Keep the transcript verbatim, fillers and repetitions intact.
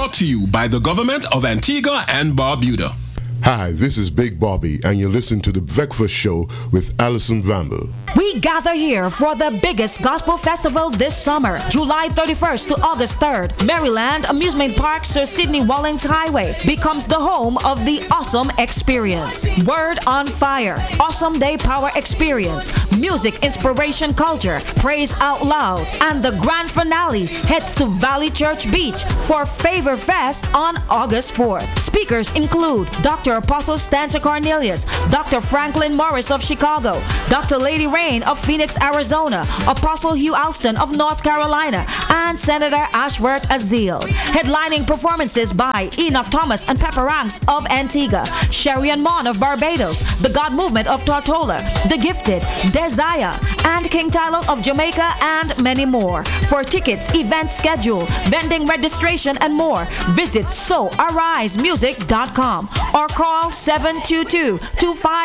brought to you by the government of Antigua and Barbuda. Hi, this is Big Bobby, and you're listening to The Breakfast Show with Alison Bramble. We gather here for the biggest gospel festival this summer, July thirty-first to August third. Maryland Amusement Park Sir Sidney Wallings Highway becomes the home of the Awesome Experience. Word on Fire, Awesome Day Power Experience, Music Inspiration Culture, Praise Out Loud, and the grand finale heads to Valley Church Beach for Favor Fest on August fourth. Speakers include Doctor Apostle Stanza Cornelius, Doctor Franklin Morris of Chicago, Doctor Lady Rain of Phoenix, Arizona, Apostle Hugh Alston of North Carolina, and Senator Ashworth Azil. Headlining performances by Enoch Thomas and Pepper Ranks of Antigua, Sherry and Mon of Barbados, The God Movement of Tortola, The Gifted, Desire, and King Tyler of Jamaica, and many more. For tickets, event schedule, vending registration, and more, visit so arise music dot com or call seven two two, two five